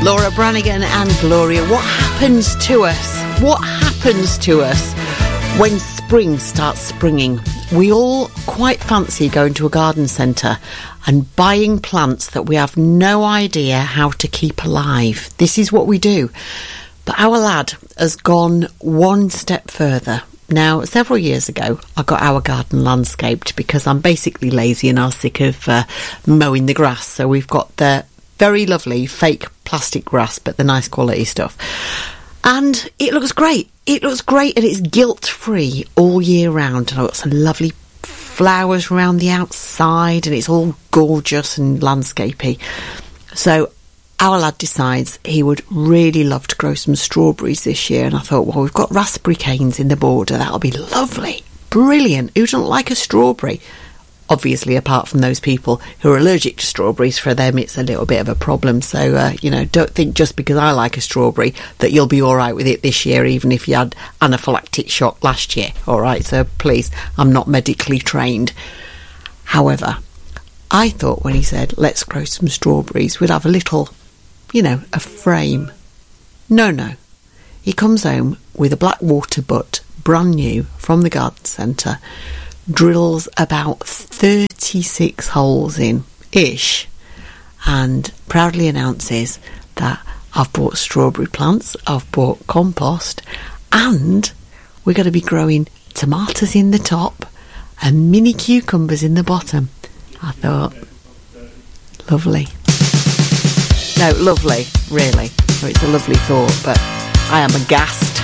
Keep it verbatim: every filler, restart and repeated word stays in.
Laura Branigan and Gloria. What happens to us? What happens to us when spring starts springing? We all quite fancy going to a garden centre and buying plants that we have no idea how to keep alive. This is what we do. But our lad has gone one step further. Now, several years ago, I got our garden landscaped because I'm basically lazy and I'm sick of uh, mowing the grass. So we've got the very lovely fake plastic grass, but the nice quality stuff. And it looks great. It looks great and it's guilt-free all year round. And I've got some lovely flowers around the outside and it's all gorgeous and landscapey. So our lad decides he would really love to grow some strawberries this year. And I thought, well, we've got raspberry canes in the border. That'll be lovely. Brilliant. Who doesn't like a strawberry? Obviously, apart from those people who are allergic to strawberries, for them it's a little bit of a problem. So, uh, you know, don't think just because I like a strawberry that you'll be all right with it this year, even if you had anaphylactic shock last year. All right, so please, I'm not medically trained. However, I thought when he said, let's grow some strawberries, we'd have a little, you know, a frame. No, no. He comes home with a black water butt, brand new, from the garden centre, drills about thirty-six holes in ish and proudly announces that I've bought strawberry plants, I've bought compost, and we're going to be growing tomatoes in the top and mini cucumbers in the bottom. I thought, lovely. No, lovely, really. So it's a lovely thought, but I am aghast.